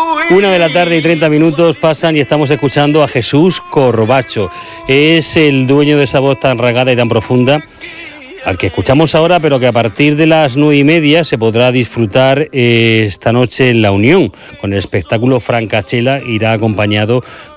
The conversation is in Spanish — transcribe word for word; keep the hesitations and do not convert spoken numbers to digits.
Una de la tarde y treinta minutos pasan y estamos escuchando a Jesús Corbacho. Es el dueño de esa voz tan rasgada y tan profunda, al que escuchamos ahora, pero que a partir de las nueve y media se podrá disfrutar eh, esta noche en La Unión, con el espectáculo Francachela. Irá acompañado